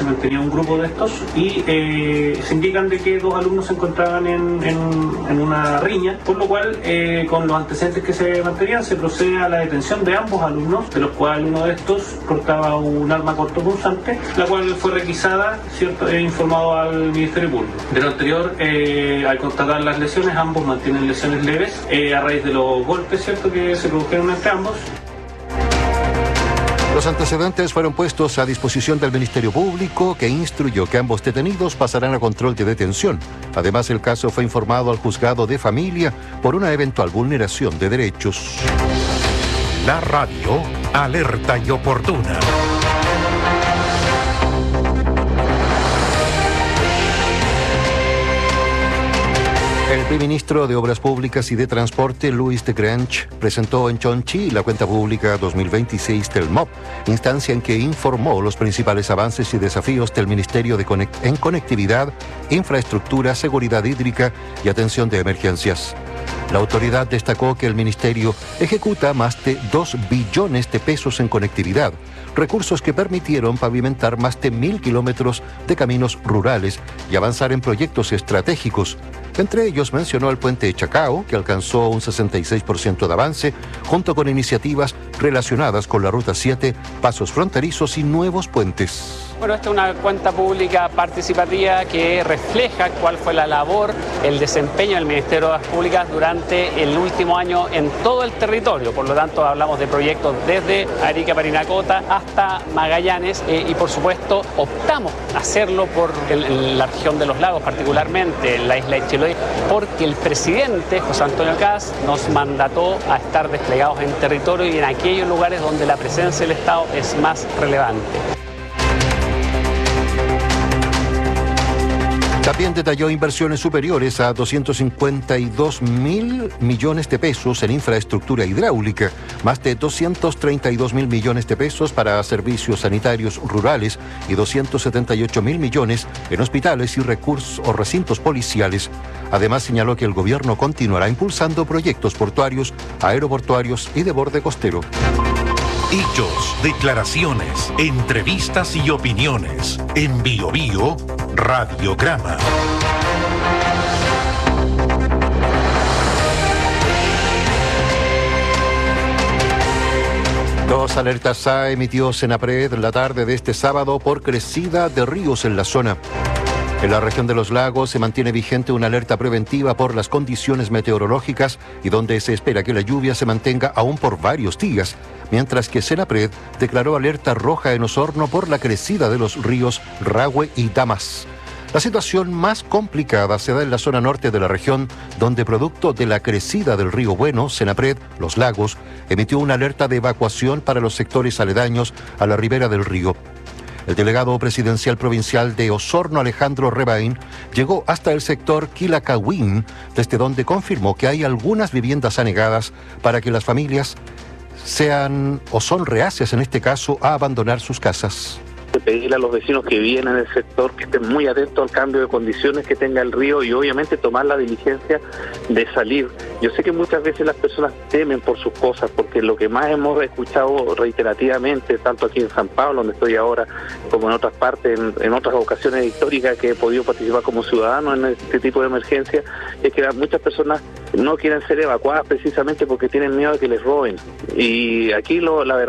se mantenía un grupo de estos y se indican de que dos alumnos se encontraban en una riña, por lo cual con los antecedentes que se mantenían se procede a la detención de ambos alumnos, de los cuales uno de estos portaba un arma cortopunzante, la cual fue requisada, ¿cierto? E informado al Ministerio Público. De lo anterior, al constatar las lesiones, ambos mantienen lesiones leves a raíz de los golpes, ¿cierto?, que se produjeron entre ambos. Los antecedentes fueron puestos a disposición del Ministerio Público, que instruyó que ambos detenidos pasarán a control de detención. Además, el caso fue informado al juzgado de familia por una eventual vulneración de derechos. La radio, alerta y oportuna. El primer ministro de Obras Públicas y de Transporte, Louis de Grange, presentó en Chonchi la cuenta pública 2026 del MOP, instancia en que informó los principales avances y desafíos del Ministerio en conectividad, infraestructura, seguridad hídrica y atención de emergencias. La autoridad destacó que el ministerio ejecuta más de 2 billones de pesos en conectividad, recursos que permitieron pavimentar más de 1.000 kilómetros de caminos rurales y avanzar en proyectos estratégicos. Entre ellos mencionó el puente de Chacao, que alcanzó un 66% de avance, junto con iniciativas relacionadas con la Ruta 7, pasos fronterizos y nuevos puentes. Bueno, esta es una cuenta pública participativa que refleja cuál fue la labor, el desempeño del Ministerio de Obras Públicas durante el último año en todo el territorio. Por lo tanto, hablamos de proyectos desde Arica, Parinacota hasta Magallanes y, por supuesto, optamos a hacerlo por la región de los lagos, particularmente en la isla de Chiloé, porque el presidente, José Antonio Kast, nos mandató a estar desplegados en territorio y en aquellos lugares donde la presencia del Estado es más relevante. También detalló inversiones superiores a 252.000 millones de pesos en infraestructura hidráulica, más de 232.000 millones de pesos para servicios sanitarios rurales y 278.000 millones en hospitales y recursos o recintos policiales. Además, señaló que el gobierno continuará impulsando proyectos portuarios, aeroportuarios y de borde costero. Hechos, declaraciones, entrevistas y opiniones. En Bio Bio, Radiograma. Dos alertas emitió Senapred la tarde de este sábado por crecida de ríos en la zona. En la región de los lagos se mantiene vigente una alerta preventiva por las condiciones meteorológicas y donde se espera que la lluvia se mantenga aún por varios días, mientras que Senapred declaró alerta roja en Osorno por la crecida de los ríos Rahue y Damas. La situación más complicada se da en la zona norte de la región, donde producto de la crecida del río Bueno, Senapred, Los Lagos, emitió una alerta de evacuación para los sectores aledaños a la ribera del río. El delegado presidencial provincial de Osorno, Alejandro Rebain, llegó hasta el sector Quilacahuín, desde donde confirmó que hay algunas viviendas anegadas para que las familias sean o son reacias, en este caso, a abandonar sus casas. Pedirle a los vecinos que viven en el sector que estén muy atentos al cambio de condiciones que tenga el río y obviamente tomar la diligencia de salir. Yo sé que muchas veces las personas temen por sus cosas, porque lo que más hemos escuchado reiterativamente, tanto aquí en San Pablo, donde estoy ahora, como en otras partes, en otras ocasiones históricas que he podido participar como ciudadano en este tipo de emergencia, es que muchas personas no quieren ser evacuadas precisamente porque tienen miedo de que les roben. Y aquí la verdad